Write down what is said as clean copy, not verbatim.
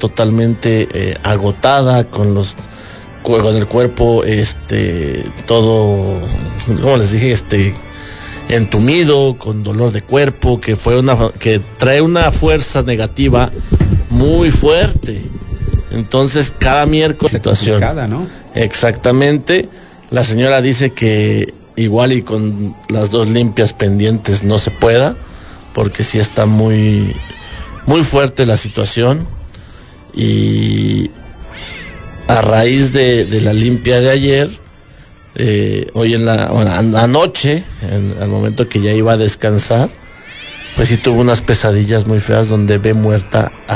totalmente agotada, con el cuerpo todo, como les dije, entumido, con dolor de cuerpo, que trae una fuerza negativa muy fuerte. Entonces cada miércoles situación, ¿no? Exactamente. La señora dice que igual y con las 2 limpias pendientes no se pueda, porque sí está muy muy fuerte la situación. Y a raíz de la limpia de ayer, hoy anoche, al momento que ya iba a descansar, pues sí tuvo unas pesadillas muy feas donde ve muerta a